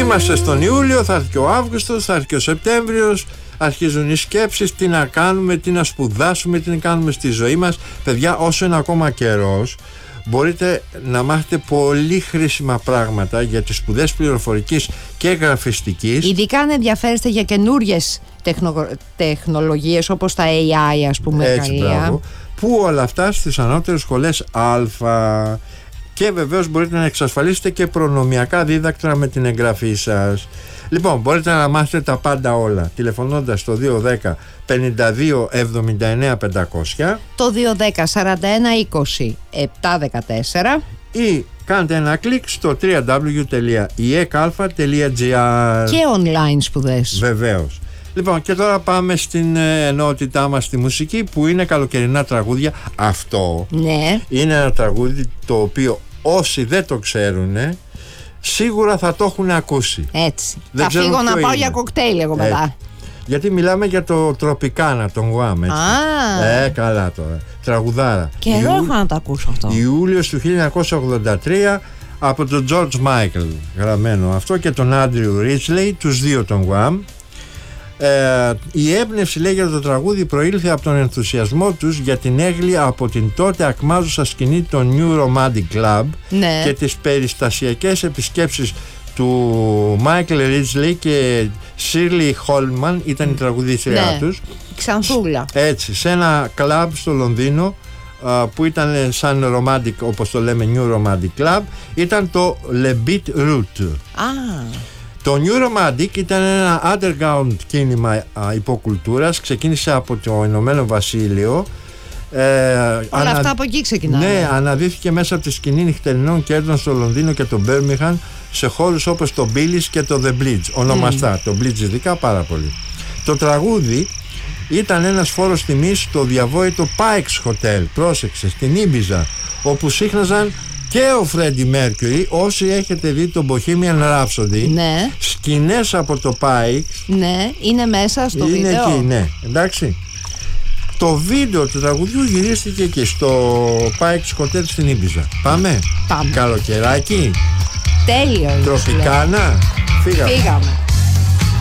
Είμαστε στον Ιούλιο, θα έρθει και ο Αύγουστος, θα έρθει και ο Σεπτέμβριος. Αρχίζουν οι σκέψεις, τι να κάνουμε, τι να σπουδάσουμε, τι να κάνουμε στη ζωή μας. Παιδιά, όσο είναι ακόμα καιρός, μπορείτε να μάθετε πολύ χρήσιμα πράγματα για τις σπουδές πληροφορικής και γραφιστικής. Ειδικά αν ενδιαφέρεστε για καινούριες τεχνολογίες όπως τα AI, ας πούμε. Έτσι, μπράβο. Που όλα αυτά στις ανώτερες σχολές Α. Και βεβαίως μπορείτε να εξασφαλίσετε και προνομιακά δίδακτρα με την εγγραφή σας. Λοιπόν, μπορείτε να μάθετε τα πάντα όλα τηλεφωνώντας στο 210 52 79 500, το 210 41 20 714 ή κάντε ένα κλικ στο www.iekαλφα.gr. και online σπουδές. Βεβαίως. Λοιπόν, και τώρα πάμε στην ενότητά μας στη μουσική, που είναι καλοκαιρινά τραγούδια. Αυτό είναι ένα τραγούδι το οποίο όσοι δεν το ξέρουν σίγουρα θα το έχουν ακούσει. Έτσι. Θα φύγω να πάω για κοκτέιλ εγώ μετά. Γιατί μιλάμε για το Τροπικάνα, τον Γουάμ, έτσι. Καλά τώρα. Τραγουδάρα. Καιρό έχω να το ακούσω αυτό. Ιούλιος του 1983 από τον George Michael γραμμένο αυτό και τον Andrew Ridgeley, τους δύο τον Γουάμ. Η έμπνευση, λέει, για το τραγούδι προήλθε από τον ενθουσιασμό τους για την έγκλη από την τότε ακμάζουσα σκηνή των New Romantic Club και τις περιστασιακές επισκέψεις του Michael Ridgeley και Shirley Holman, ήταν η τραγουδίστρια τους. Ξανθούλα. Έτσι, σε ένα κλαμπ στο Λονδίνο που ήταν σαν romantic, όπως το λέμε, New Romantic Club, ήταν το Le Beat Route. Το New Romantic ήταν ένα underground κίνημα υποκουλτούρας, ξεκίνησε από το Ηνωμένο Βασίλειο. Όλα αυτά από εκεί ξεκινάνε. Ναι, αναδύθηκε μέσα από τη σκηνή νυχτερινών κέντρων στο Λονδίνο και το Birmingham, σε χώρους όπως το Billy's και το The Blitz, ονομαστά. Το Blitz ειδικά πάρα πολύ. Το τραγούδι ήταν ένας φόρος τιμής στο διαβόητο Pike's Hotel, πρόσεξε, στην Ήμπιζα, όπου σύχναζαν και ο Φρέντι Μέρκιουρι. Όσοι έχετε δει το Bohemian Rhapsody, σκηνές από το Pike's, είναι μέσα στο βίντεο. Είναι εκεί, εντάξει. Το βίντεο του τραγουδιού γυρίστηκε εκεί στο Pike's Hotel στην Ήμπιζα. Πάμε. Πάμε. Καλοκαιράκι. Τέλειο. Τροπικάνα. Φύγαμε.